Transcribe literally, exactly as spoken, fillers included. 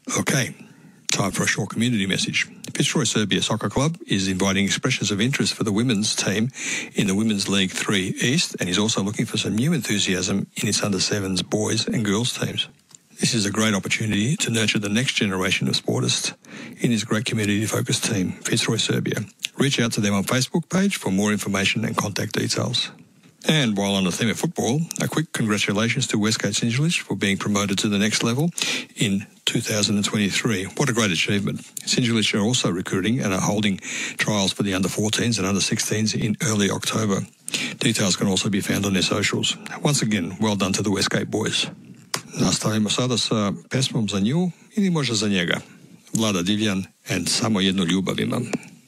Okay, time for a short community message. Fitzroy Serbia Soccer Club is inviting expressions of interest for the women's team in the Women's League three East and is also looking for some new enthusiasm in its under sevens boys and girls teams. This is a great opportunity to nurture the next generation of sportists in this great community-focused team, Fitzroy Serbia. Reach out to them on Facebook page for more information and contact details. And while on the theme of football, a quick congratulations to Westgate Singlish for being promoted to the next level in two thousand twenty-three. What a great achievement. Singlish are also recruiting and are holding trials for the under fourteens and under sixteens in early October. Details can also be found on their socials. Once again, well done to the Westgate boys. Nastavimo sada sa pesmom za nju ili možda za njega. Vlada Divjan and Samo jednu ljubav imam.